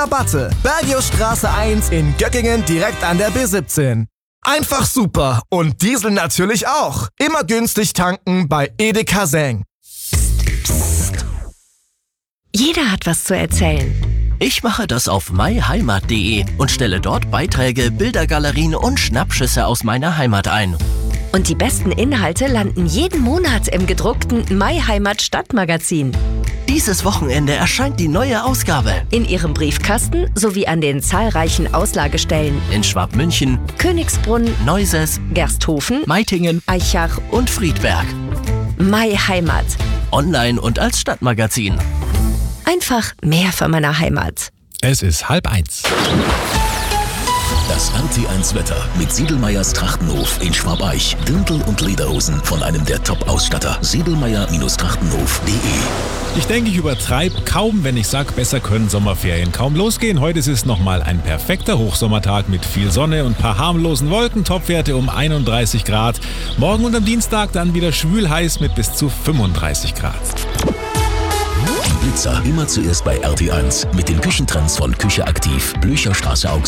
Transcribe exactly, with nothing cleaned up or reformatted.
Rabatte. Bergiusstraße eins in Göckingen direkt an der B siebzehn. Einfach super und Diesel natürlich auch. Immer günstig tanken bei Edeka Seng. Jeder hat was zu erzählen. Ich mache das auf myheimat punkt de und stelle dort Beiträge, Bildergalerien und Schnappschüsse aus meiner Heimat ein. Und die besten Inhalte landen jeden Monat im gedruckten MyHeimat Stadtmagazin. Dieses Wochenende erscheint die neue Ausgabe. In Ihrem Briefkasten sowie an den zahlreichen Auslagestellen In Schwabmünchen, Königsbrunn, Neuses, Gersthofen, Meitingen Eichach und Friedberg. MyHeimat. Online und als Stadtmagazin. Einfach mehr von meiner Heimat. Es ist halb eins. Das R T eins Wetter mit Siedelmeyers Trachtenhof in Schwabeich. Dirndl und Lederhosen von einem der Top-Ausstatter. Siedelmeyer Trachtenhof punkt de. Ich denke, ich übertreibe kaum, wenn ich sage, besser können Sommerferien kaum losgehen. Heute ist es nochmal ein perfekter Hochsommertag mit viel Sonne und ein paar harmlosen Wolken. Topwerte um einunddreißig Grad. Morgen und am Dienstag dann wieder schwül heiß mit bis zu fünfunddreißig Grad. Die Blitzer immer zuerst bei R T eins mit den Küchentrends von Küche aktiv. Blücherstraße Augsburg.